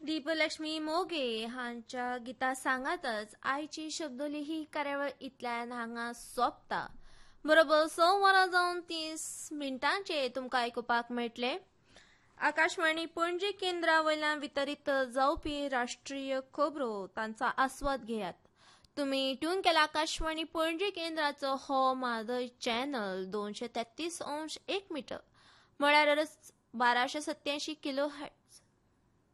दीपलक्ष्मी मोगे हांच्या गितां सांगातच आयची शब्दोली ही कार्यावळ इतल्यान हांगा सोंपता। बरोबर 6:30 तुमकां आयकुपाक मेळटले। आकाशवाणी पणजी केंद्रा वयल्यान वितरीत जावपी राष्ट्रीय खबरो तांचा आस्वाद घेयात। तुम्ही ट्यून केला आकाशवाणी पणजी केंद्राचो हो मादय चॅनल 233.1 मीटर म्हळ्यार 1287 किलो